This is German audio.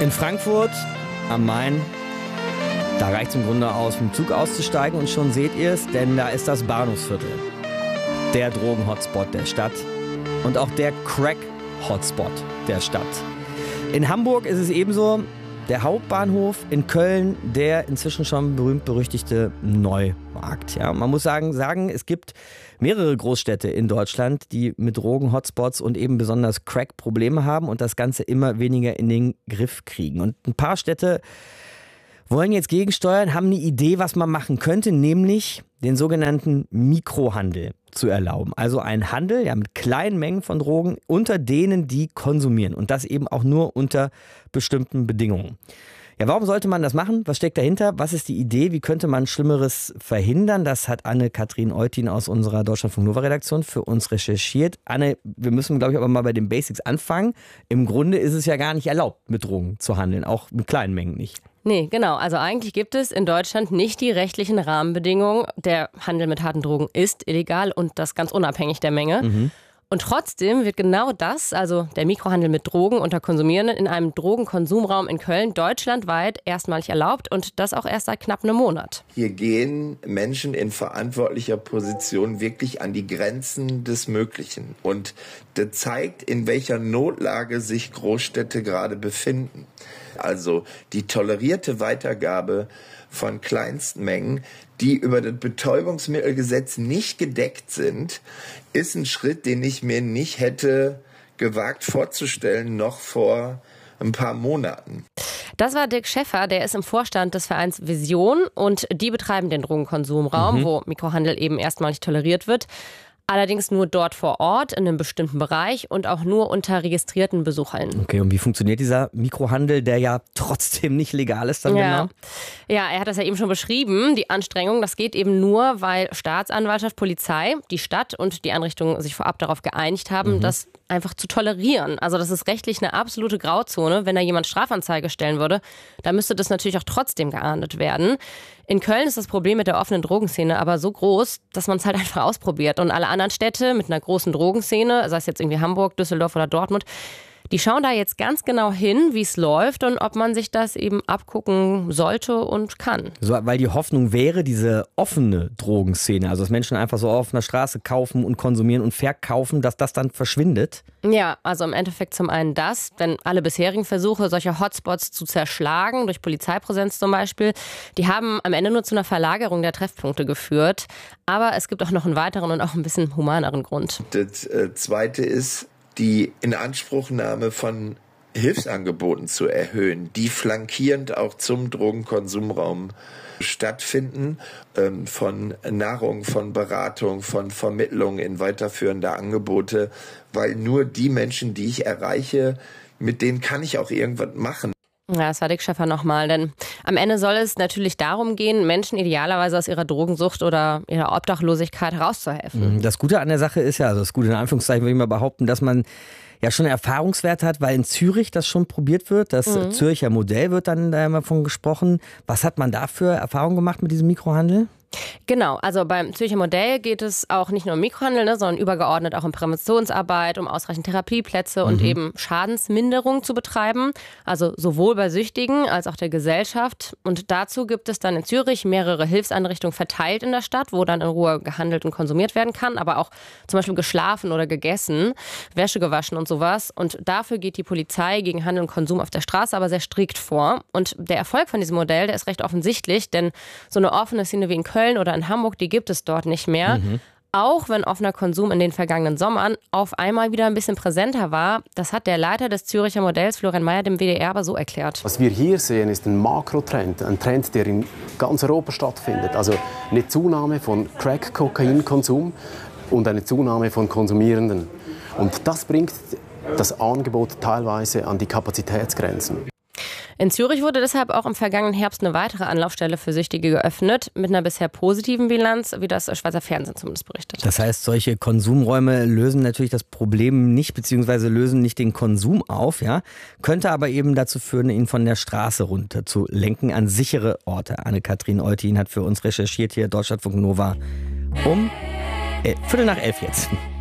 In Frankfurt am Main, da reicht es im Grunde aus, vom Zug auszusteigen und schon seht ihr es, denn da ist das Bahnhofsviertel. Der Drogen-Hotspot der Stadt und auch der Crack-Hotspot der Stadt. In Hamburg ist es ebenso der Hauptbahnhof, in Köln der inzwischen schon berühmt-berüchtigte Neumarkt. Ja, man muss sagen, es gibt mehrere Großstädte in Deutschland, die mit Drogen-Hotspots und eben besonders Crack Probleme haben und das Ganze immer weniger in den Griff kriegen. Und ein paar Städte wollen jetzt gegensteuern, haben eine Idee, was man machen könnte, nämlich den sogenannten Mikrohandel zu erlauben. Also ein Handel mit kleinen Mengen von Drogen unter denen, die konsumieren. Und das eben auch nur unter bestimmten Bedingungen. Ja, warum sollte man das machen? Was steckt dahinter? Was ist die Idee? Wie könnte man Schlimmeres verhindern? Das hat Anne-Kathrin Eutin aus unserer Deutschlandfunk-Nova-Redaktion für uns recherchiert. Anne, wir müssen, glaube ich, aber mal bei den Basics anfangen. Im Grunde ist es ja gar nicht erlaubt, mit Drogen zu handeln, auch mit kleinen Mengen nicht. Nee, genau. Also eigentlich gibt es in Deutschland nicht die rechtlichen Rahmenbedingungen. Der Handel mit harten Drogen ist illegal und das ganz unabhängig der Menge. Und trotzdem wird genau das, also der Mikrohandel mit Drogen unter Konsumierenden, in einem Drogenkonsumraum in Köln deutschlandweit erstmalig erlaubt und das auch erst seit knapp einem Monat. Hier gehen Menschen in verantwortlicher Position wirklich an die Grenzen des Möglichen. Und das zeigt, in welcher Notlage sich Großstädte gerade befinden. Also die tolerierte Weitergabe von Kleinstmengen, die über das Betäubungsmittelgesetz nicht gedeckt sind, ist ein Schritt, den ich mir nicht hätte gewagt vorzustellen, noch vor ein paar Monaten. Das war Dirk Schäffer, der ist im Vorstand des Vereins Vision und die betreiben den Drogenkonsumraum, wo Mikrohandel eben erstmalig toleriert wird. Allerdings nur dort vor Ort, in einem bestimmten Bereich und auch nur unter registrierten Besuchern. Okay, und wie funktioniert dieser Mikrohandel, der ja trotzdem nicht legal ist dann genau? Ja, er hat das ja eben schon beschrieben, die Anstrengung. Das geht eben nur, weil Staatsanwaltschaft, Polizei, die Stadt und die Einrichtungen sich vorab darauf geeinigt haben, das einfach zu tolerieren. Also das ist rechtlich eine absolute Grauzone. Wenn da jemand Strafanzeige stellen würde, dann müsste das natürlich auch trotzdem geahndet werden. In Köln ist das Problem mit der offenen Drogenszene aber so groß, dass man es halt einfach ausprobiert. Und alle anderen Städte mit einer großen Drogenszene, sei es jetzt irgendwie Hamburg, Düsseldorf oder Dortmund, die schauen da jetzt ganz genau hin, wie es läuft und ob man sich das eben abgucken sollte und kann. So, weil die Hoffnung wäre, diese offene Drogenszene, also dass Menschen einfach so auf einer Straße kaufen und konsumieren und verkaufen, dass das dann verschwindet? Ja, also im Endeffekt zum einen das, denn alle bisherigen Versuche, solche Hotspots zu zerschlagen, durch Polizeipräsenz zum Beispiel, die haben am Ende nur zu einer Verlagerung der Treffpunkte geführt. Aber es gibt auch noch einen weiteren und auch ein bisschen humaneren Grund. Das Zweite ist, die Inanspruchnahme von Hilfsangeboten zu erhöhen, die flankierend auch zum Drogenkonsumraum stattfinden, von Nahrung, von Beratung, von Vermittlung in weiterführende Angebote, weil nur die Menschen, die ich erreiche, mit denen kann ich auch irgendwas machen. Ja, das war Dirk Schäffer nochmal, denn am Ende soll es natürlich darum gehen, Menschen idealerweise aus ihrer Drogensucht oder ihrer Obdachlosigkeit rauszuhelfen. Das Gute an der Sache ist ja, also das Gute in Anführungszeichen würde ich mal behaupten, dass man ja schon Erfahrungswert hat, weil in Zürich das schon probiert wird. Das Zürcher Modell wird dann da immer von gesprochen. Was hat man da für Erfahrungen gemacht mit diesem Mikrohandel? Genau, also beim Zürcher Modell geht es auch nicht nur um Mikrohandel, sondern übergeordnet auch um Präventionsarbeit, um ausreichend Therapieplätze und eben Schadensminderung zu betreiben. Also sowohl bei Süchtigen als auch der Gesellschaft. Und dazu gibt es dann in Zürich mehrere Hilfseinrichtungen verteilt in der Stadt, wo dann in Ruhe gehandelt und konsumiert werden kann, aber auch zum Beispiel geschlafen oder gegessen, Wäsche gewaschen und sowas. Und dafür geht die Polizei gegen Handel und Konsum auf der Straße aber sehr strikt vor. Und der Erfolg von diesem Modell, der ist recht offensichtlich, denn so eine offene Szene wie in Köln oder in Hamburg, die gibt es dort nicht mehr. Auch wenn offener Konsum in den vergangenen Sommern auf einmal wieder ein bisschen präsenter war. Das hat der Leiter des Zürcher Modells, Florian Mayer, dem WDR aber so erklärt. Was wir hier sehen, ist ein Makrotrend, ein Trend, der in ganz Europa stattfindet. Also eine Zunahme von Crack-Kokain-Konsum und eine Zunahme von Konsumierenden. Und das bringt das Angebot teilweise an die Kapazitätsgrenzen. In Zürich wurde deshalb auch im vergangenen Herbst eine weitere Anlaufstelle für Süchtige geöffnet, mit einer bisher positiven Bilanz, wie das Schweizer Fernsehen zumindest berichtet. Das heißt, solche Konsumräume lösen natürlich das Problem nicht, beziehungsweise lösen nicht den Konsum auf, ja, könnte aber eben dazu führen, ihn von der Straße runter zu lenken an sichere Orte. Anne-Kathrin Eutin hat für uns recherchiert hier Deutschlandfunk Nova um 11:15 jetzt.